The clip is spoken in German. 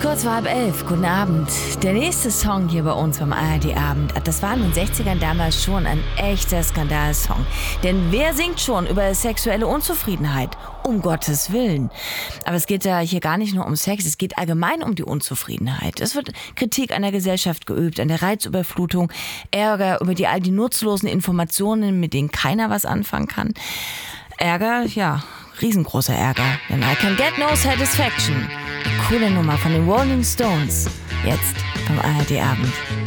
Kurz vor 10:30, guten Abend. Der nächste Song hier bei uns beim ARD-Abend, das war in den 60ern damals schon ein echter Skandalsong. Denn wer singt schon über sexuelle Unzufriedenheit? Um Gottes Willen. Aber es geht ja hier gar nicht nur um Sex, es geht allgemein um die Unzufriedenheit. Es wird Kritik an der Gesellschaft geübt, an der Reizüberflutung, Ärger über all die nutzlosen Informationen, mit denen keiner was anfangen kann. Ärger, ja, riesengroßer Ärger. Denn I Can Get No Satisfaction. Coole Nummer von den Rolling Stones. Jetzt beim ARD-Abend.